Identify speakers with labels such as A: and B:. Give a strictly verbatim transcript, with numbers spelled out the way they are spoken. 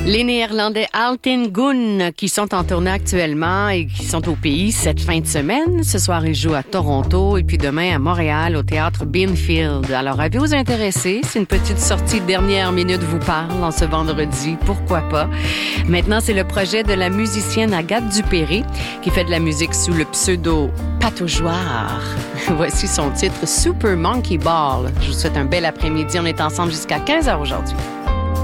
A: Les Néerlandais Alten Gun, qui sont en tournée actuellement et qui sont au pays cette fin de semaine. Ce soir, ils jouent à Toronto et puis demain à Montréal au théâtre Beanfield. Alors, avez-vous intéressé? C'est une petite sortie de dernière minute vous parle en ce vendredi. Pourquoi pas? Maintenant, c'est le projet de la musicienne Agathe Dupéré qui fait de la musique sous le pseudo Pataugeoire. Voici son titre Super Monkey Ball. Je vous souhaite un bel après-midi. On est ensemble jusqu'à quinze heures aujourd'hui.